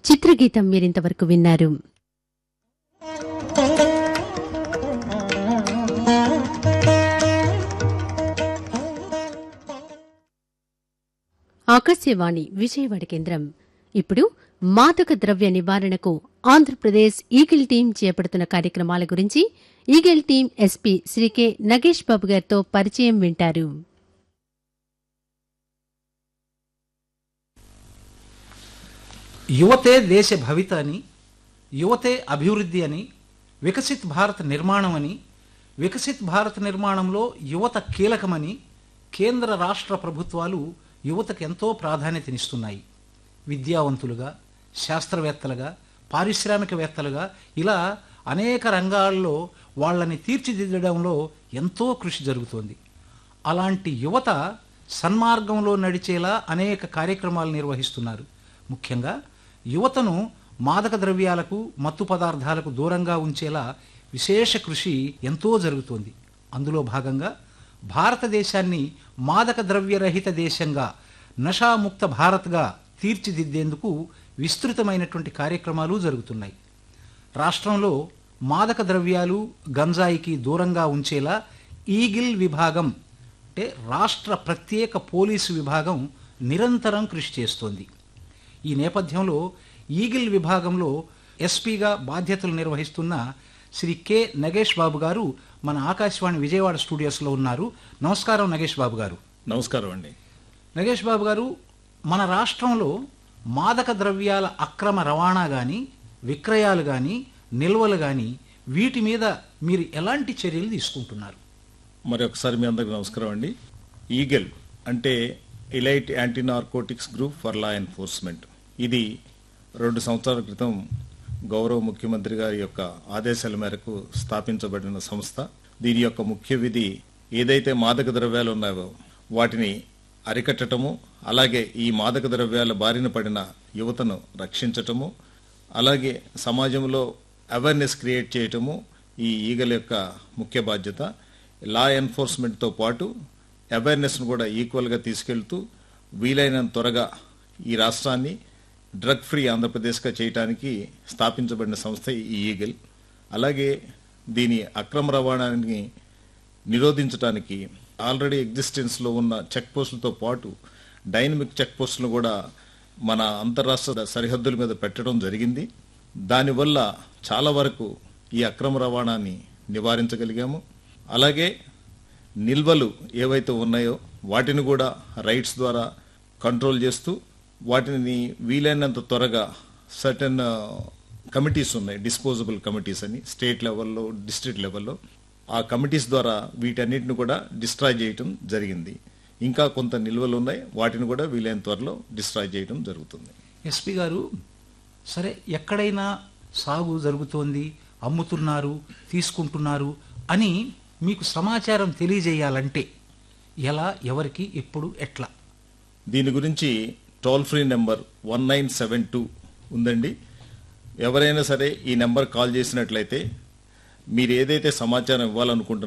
చిత్రగీతం మీరింతవరకు విన్నారు. ఆకాశవాణి విజయవాడ కేంద్రం. ఇప్పుడు మాదక ద్రవ్య నివారణకు ఆంధ్రప్రదేశ్ ఈగిల్ టీం చేపడుతున్న కార్యక్రమాల గురించి eagle team SP Shri K Nagesh బాబు గారితో పరిచయం వింటారు. యువతే దేశ భవిత అని, యువతే అభివృద్ధి అని, వికసిత్ భారత్ నిర్మాణం అని, వికసిత్ భారత్ నిర్మాణంలో యువత కీలకమని కేంద్ర రాష్ట్ర ప్రభుత్వాలు యువతకు ఎంతో ప్రాధాన్యతనిస్తున్నాయి. విద్యావంతులుగా, శాస్త్రవేత్తలుగా, పారిశ్రామికవేత్తలుగా ఇలా అనేక రంగాల్లో వాళ్ళని తీర్చిదిద్దడంలో ఎంతో కృషి జరుగుతోంది. అలాంటి యువత సన్మార్గంలో నడిచేలా అనేక కార్యక్రమాలు నిర్వహిస్తున్నారు. ముఖ్యంగా యువతను మాదక ద్రవ్యాలకు, మత్తు పదార్థాలకు దూరంగా ఉంచేలా విశేష కృషి ఎంతో జరుగుతోంది. అందులో భాగంగా భారతదేశాన్ని మాదక ద్రవ్యరహిత దేశంగా, నషాముక్త భారత్గా తీర్చిదిద్దేందుకు విస్తృతమైనటువంటి కార్యక్రమాలు జరుగుతున్నాయి. రాష్ట్రంలో మాదక ద్రవ్యాలు, గంజాయికి దూరంగా ఉంచేలా ఈగిల్ విభాగం అంటే రాష్ట్ర ప్రత్యేక పోలీసు విభాగం నిరంతరం కృషి చేస్తోంది. ఈ నేపథ్యంలో ఈగిల్ విభాగంలో ఎస్పీగా బాధ్యతలు నిర్వహిస్తున్న శ్రీ కె నగేష్ బాబు గారు మన ఆకాశవాణి విజయవాడ స్టూడియోస్లో ఉన్నారు. నమస్కారం నగేష్ బాబు గారు. నమస్కారం అండి. నగేష్ బాబు గారు, మన రాష్ట్రంలో మాదక ద్రవ్యాల అక్రమ రవాణా కానీ, విక్రయాలు కానీ, నిల్వలు కానీ వీటి మీద మీరు ఎలాంటి చర్యలు తీసుకుంటున్నారు? మరి ఒకసారి మీ అందరికి నమస్కారం అండి. ఈగల్ అంటే elite anti narcotics group for law enforcement. ఇది 2 సంవత్సరాల క్రితం గౌరవ ముఖ్యమంత్రి గారి యొక్క ఆదేశాల మేరకు స్థాపించబడిన సంస్థ. దీని యొక్క ముఖ్య విధి ఏదైతే మాదక ద్రవ్యాలు ఉన్నాయో వాటిని అరికట్టటము, అలాగే ఈ మాదక ద్రవ్యాల బారిన పడిన యువతను రక్షించటము, అలాగే సమాజంలో అవేర్నెస్ క్రియేట్ చేయటము ఈ ఈగల్ యొక్క ముఖ్య బాధ్యత. లా ఎన్ఫోర్స్మెంట్తో పాటు అవేర్నెస్ను కూడా ఈక్వల్గా తీసుకెళ్తూ వీలైనంత త్వరగా ఈ రాష్ట్రాన్ని డ్రగ్ ఫ్రీ ఆంధ్రప్రదేశ్గా చేయడానికి స్థాపించబడిన సంస్థ ఈ ఈగల్. అలాగే దీని అక్రమ రవాణాని నిరోధించడానికి ఆల్రెడీ ఎగ్జిస్టెన్స్లో ఉన్న చెక్ పోస్టులతో పాటు డైనమిక్ చెక్ పోస్టులను కూడా మన అంతర్రాష్ట్ర సరిహద్దుల మీద పెట్టడం జరిగింది. దానివల్ల చాలా వరకు ఈ అక్రమ రవాణాన్ని నివారించగలిగాము. అలాగే నిల్వలు ఏవైతే ఉన్నాయో వాటిని కూడా రైట్స్ ద్వారా కంట్రోల్ చేస్తూ వాటిని వీలైనంత త్వరగా సర్టన్ కమిటీస్ ఉన్నాయి, డిస్పోజబుల్ కమిటీస్ అని, స్టేట్ లెవెల్లో, డిస్ట్రిక్ట్ లెవెల్లో. ఆ కమిటీస్ ద్వారా వీటన్నిటిని కూడా డిస్ట్రాయ్ చేయటం జరిగింది. ఇంకా కొంత నిల్వలు ఉన్నాయి, వాటిని కూడా వీలైన త్వరలో డిస్ట్రాయ్ చేయటం జరుగుతుంది. ఎస్పీ గారు, సరే ఎక్కడైనా సాగు జరుగుతోంది, అమ్ముతున్నారు, తీసుకుంటున్నారు అని మీకు సమాచారం తెలియజేయాలంటే ఎలా, ఎవరికి, ఎప్పుడు, ఎట్లా? దీని గురించి టోల్ ఫ్రీ నెంబర్ 1972 ఉందండి. ఎవరైనా సరే ఈ నెంబర్ కాల్ చేసినట్లయితే మీరు ఏదైతే సమాచారం ఇవ్వాలనుకుంటున్నారో